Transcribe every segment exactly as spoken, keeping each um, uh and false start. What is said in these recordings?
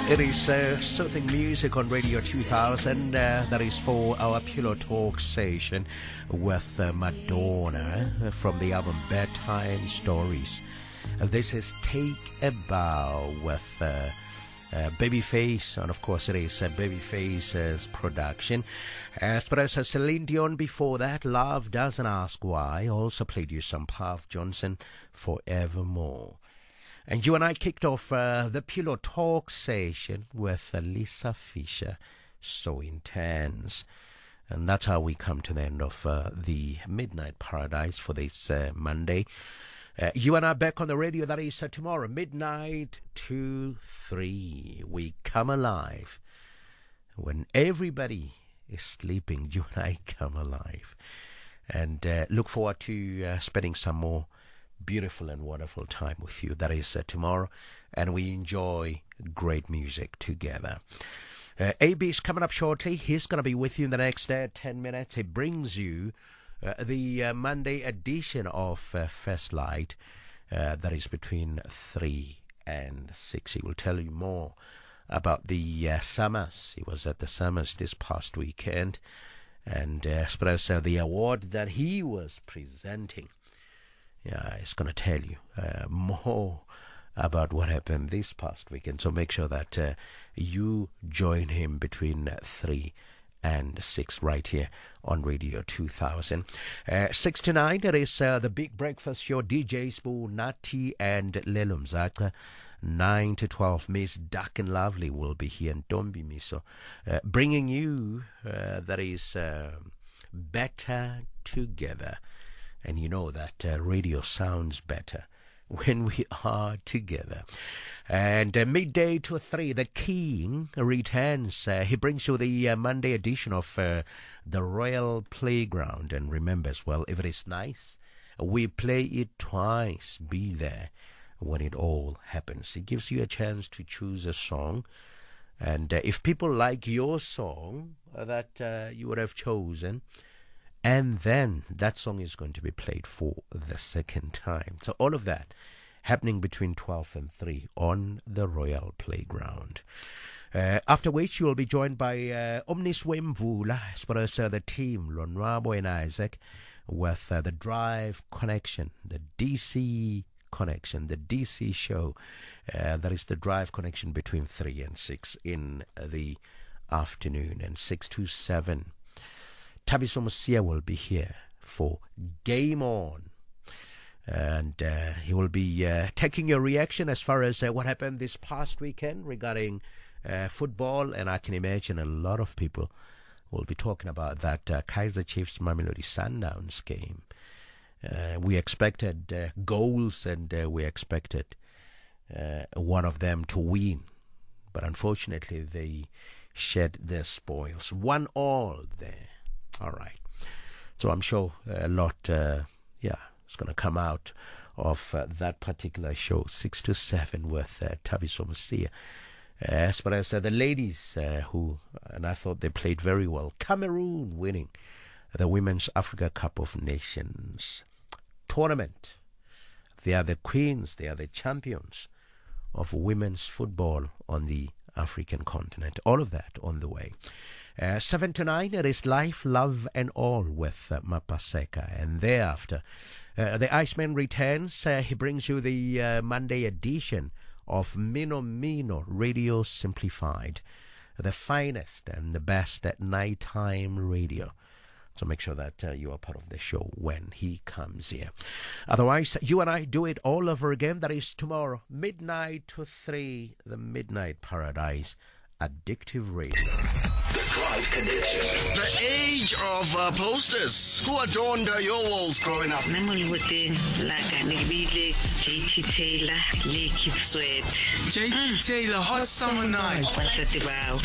It is uh, soothing music on Radio two thousand. Uh, that is for our Pillow Talk session with uh, Madonna from the album Bedtime Stories. Uh, this is Take a Bow with uh, uh, Babyface, and of course it is uh, Babyface's production. As well as Celine Dion before that, Love Doesn't Ask Why. Also played you some Puff Johnson, Forevermore. And you and I kicked off uh, the Pillow Talk session with uh, Lisa Fischer, So Intense. And that's how we come to the end of uh, the Midnight Paradise for this uh, Monday. Uh, you and I back on the radio, that is uh, tomorrow, midnight to three. We come alive. When everybody is sleeping, you and I come alive. And uh, look forward to uh, spending some more beautiful and wonderful time with you. That is uh, tomorrow, and we enjoy great music together. Uh, A B is coming up shortly. He's going to be with you in the next uh, ten minutes. He brings you uh, the uh, Monday edition of uh, First Light. Uh, that is between three and six. He will tell you more about the uh, Summers. He was at the Summers this past weekend, and uh, as well as uh, the award that he was presenting. Yeah, he's going to tell you uh, more about what happened this past weekend. So make sure that uh, you join him between uh, three and six right here on Radio two thousand. Uh, six to nine, it is uh, the Big Breakfast Show. D J Spoo, Nati and Lelo Mzaka. nine to twelve, Miss Dark and Lovely will be here, and Dombi Miso, uh, bringing you, uh, that is, uh, Better Together. And you know that uh, radio sounds better when we are together. And uh, midday to three, the King returns. Uh, he brings you the uh, Monday edition of uh, the Royal Playground. And remember as well, if it is nice, we play it twice. Be there when it all happens. It gives you a chance to choose a song. And uh, if people like your song uh, that uh, you would have chosen, and then that song is going to be played for the second time. So all of that happening between twelve and three on the Royal Playground. Uh, after which you will be joined by uh, Omniswe Mvula, as well as uh, the team, Lonwabo and Isaac, with uh, the Drive Connection, the D C Connection, the D C show. Uh, that is the Drive Connection between three and six in the afternoon. And six to seven. Thabiso Mosia will be here for Game On. And uh, he will be uh, taking your reaction as far as uh, what happened this past weekend regarding uh, football. And I can imagine a lot of people will be talking about that uh, Kaiser Chiefs Mamelodi Sundowns game. Uh, we expected uh, goals, and uh, we expected uh, one of them to win. But unfortunately, they shed their spoils. One all there. All right. So I'm sure a lot, uh, yeah, it's going to come out of uh, that particular show, six to seven with uh, Thabiso Mosia. Uh, as well as uh, the ladies uh, who, and I thought they played very well. Cameroon winning the Women's Africa Cup of Nations tournament. They are the queens, they are the champions of women's football on the African continent. All of that on the way. Uh, seven to nine, it is Life, Love and All with uh, Mapaseka. And thereafter, uh, the Iceman returns. Uh, he brings you the uh, Monday edition of Mino Mino Radio Simplified, the finest and the best at nighttime radio. So make sure that uh, you are part of the show when he comes here. Otherwise, you and I do it all over again. That is tomorrow, midnight to three, the Midnight Paradise, Addictive Radio. Drive Connection. The age of uh, posters. Who adorned uh, your walls growing up? Namoli wote like Nibile, J T Taylor, Lake Sweat. J T Taylor, Hot Summer Night. Watatibao.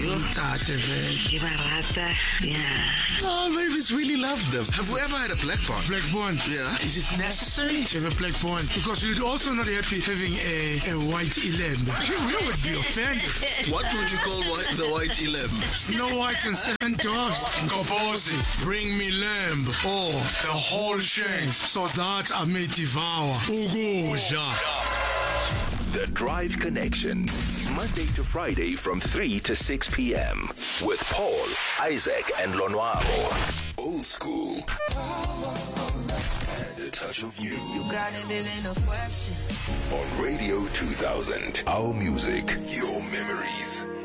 Kibarata. Yeah. Oh, babies really love them. Have we ever had a black bond? Black bond? Yeah. Is it necessary to have a black bond? Because we'd also not happy having a, a white elam. We would be offended. What would you call white, the white elam? Snow White and Seven Dwarfs. Ngobozi, bring me lamb or the whole shanks so that I may devour. Ugusha. The Drive Connection. Monday to Friday from three to six p.m. with Paul, Isaac, and Lonwabo. Old school. And a touch of new. You got it, it ain't a question. On Radio two thousand. Our music, your memories.